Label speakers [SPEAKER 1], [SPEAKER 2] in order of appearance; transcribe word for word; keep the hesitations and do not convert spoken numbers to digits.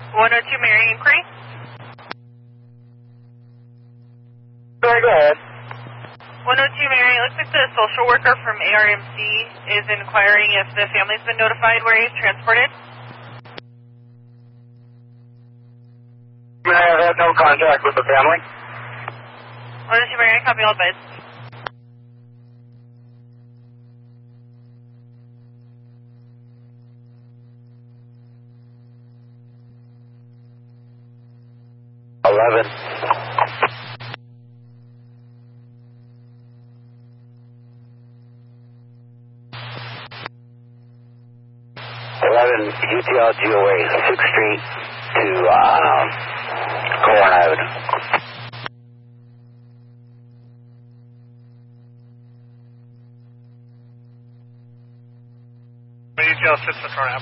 [SPEAKER 1] one oh two Mary inquiry.
[SPEAKER 2] Sorry, go ahead.
[SPEAKER 1] one oh two Mary, it looks like the social worker from A R M C is inquiring if the family's been notified where he's transported.
[SPEAKER 2] I have had no contact with the family.
[SPEAKER 1] one oh two Mary, copy all bids.
[SPEAKER 2] Eleven. Eleven U T L G O A, sixth Street to uh, Corn Avenue.
[SPEAKER 3] U T L sits in front of